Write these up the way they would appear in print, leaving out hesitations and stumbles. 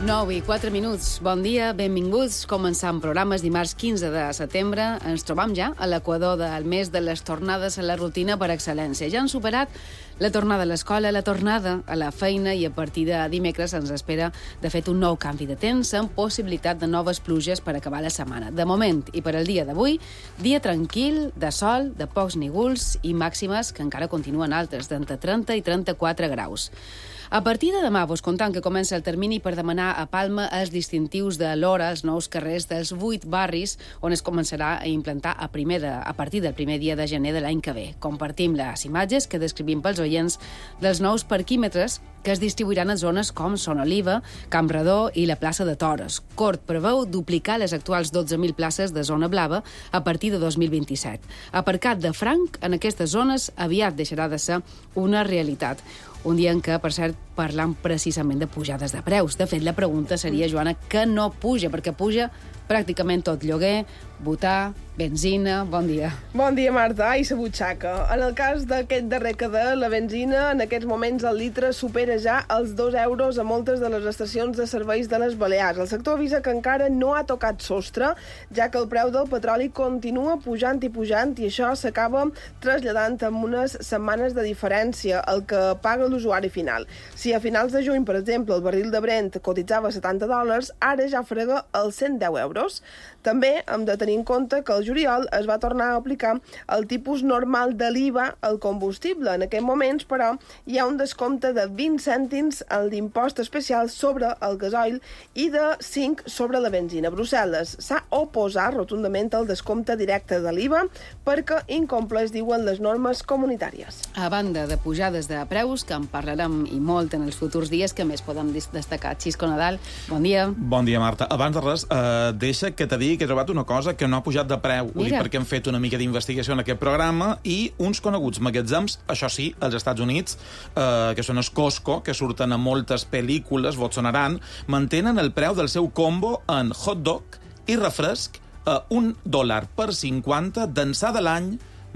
9 i 4 minuts. Bon dia, benvinguts. Començant programes dimarts 15 de setembre. Ens trobam ja a l'equador del mes de les tornades a la rutina per excel·lència. Ja han superat la tornada a l'escola, la tornada a la feina i a partir de dimecres ens espera, de fet, un nou canvi de temps amb possibilitat de noves pluges per acabar la setmana. De moment, i per al dia d'avui, dia tranquil, de sol, de pocs nígols i màximes que encara continuen altes, d'entre 30 i 34 graus. A partir de demà vos contam que comença el termini per demanar a Palma els distintius de l'hora, els nous carrers dels 8 barris on es començarà a implantar a partir del primer dia de gener de l'any que ve. Compartim les imatges que descrivim pels oients dels nous parquímetres que es distribuiran en zones com Son Oliva, Camp Redó i la plaça de Toros. Cort preveu duplicar les actuals 12.000 places de zona blava a partir de 2027. Aparcat de franc en aquestes zones aviat deixarà de ser una realitat. Un dia en què, per cert, parlant precisament de pujades de preus. De fet, la pregunta seria, Joana, que no puja, perquè puja pràcticament tot: lloguer, butà, benzina... Bon dia. Bon dia, Marta. Ai, sa butxaca. En el cas d'aquest darrer cadà, la benzina, en aquests moments el litre supera ja els 2 euros a moltes de les estacions de serveis de les Balears. El sector avisa que encara no ha tocat sostre, ja que el preu del petroli continua pujant, i això s'acaba traslladant amb unes setmanes de diferència, el que paga l'usuari final. Si a finals de juny, per exemple, el barril de Brent cotitzava $70, ara ja frega els 110 euros. També hem de tenir en compte que al juliol es va tornar a aplicar el tipus normal de l'IVA al combustible. En aquests moments, però, hi ha un descompte de 20 cèntims en l'impost especial sobre el gasoil i de 5 sobre la benzina. Brussel·les s'ha oposat rotundament al descompte directe de l'IVA perquè incompleix, diuen, les normes comunitàries. A banda de pujades de preus, que en parlarem i molt en els futurs dies, que més podem destacar? Xisco Nadal, bon dia. Bon dia, Marta. Abans de res, deixa que te digui que he trobat una cosa que no ha pujat de preu. Ho dic perquè hem fet una mica d'investigació en aquest programa i uns coneguts magatzems, això sí, als Estats Units, que són els Costco, que surten a moltes pel·lícules, vos sonaran, mantenen el preu del seu combo en hot dog i refresc a $1.50 d'ençà de l'any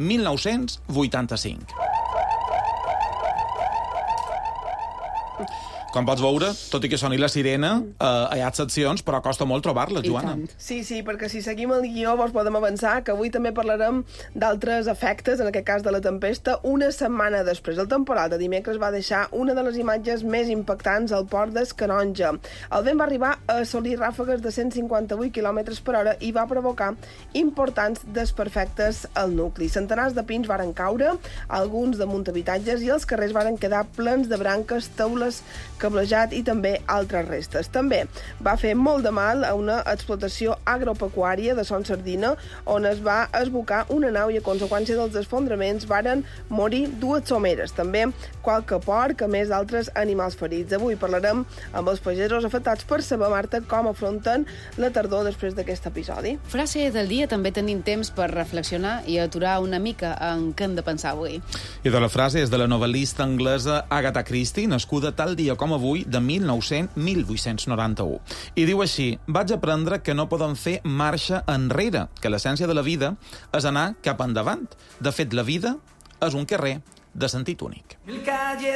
1985. Com pots veure, tot i que soni la sirena, hi ha seccions, però costa molt trobar-les, Joana. Sí, perquè si seguim el guió vos podem avançar que avui també parlarem d'altres efectes, en aquest cas de la tempesta, una setmana després. El temporal de dimecres va deixar una de les imatges més impactants al port d'Escanonja. El vent va arribar a assolir ràfegues de 158 km per hora i va provocar importants desperfectes al nucli. Centenars de pins varen caure, alguns damunt habitatges, i els carrers varen quedar plens de branques, teules, cablejat i també altres restes. També va fer molt de mal a una explotació agropecuària de Son Sardina, on es va esbocar una nau i a conseqüència dels esfondraments varen morir 2 someres. També qualque porc, a més d'altres animals ferits. Avui parlarem amb els pagesos afectats per saber, Marta, com afronten la tardor després d'aquest episodi. Frase del dia, també tenim temps per reflexionar i aturar una mica en què hem de pensar avui. I de la frase és de la novel·lista anglesa Agatha Christie, nascuda tal dia com avui, de 1891. I diu així: vaig aprendre que no podem fer marxa enrere, que l'essència de la vida és anar cap endavant. De fet, la vida és un carrer de sentit únic.